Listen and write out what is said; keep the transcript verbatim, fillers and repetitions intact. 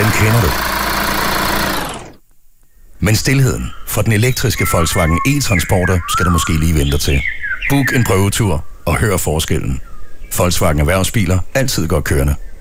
den kender du. Men stilheden for den elektriske Volkswagen e-Transporter skal du måske lige vente til. Book en prøvetur og hør forskellen. Volkswagen Erhvervsbiler, altid godt kørende.